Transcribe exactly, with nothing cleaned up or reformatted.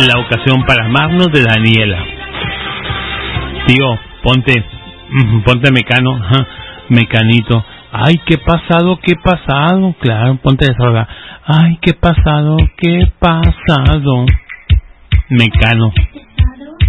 la ocasión para amarnos de Daniela. Tío, ponte, ponte Mecano, Mecanito. Ay, qué pasado, qué pasado. Claro, ponte esa. Ay, qué pasado, qué pasado. Mecano.